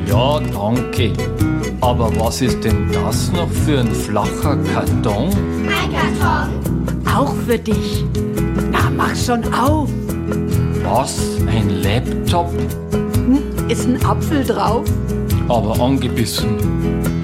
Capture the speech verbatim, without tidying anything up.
Ja, danke. Aber was ist denn das noch für ein flacher Karton? Ein Karton. Auch für dich. Na, mach schon auf. Was? Ein Laptop? Hm, ist ein Apfel drauf? Aber angebissen.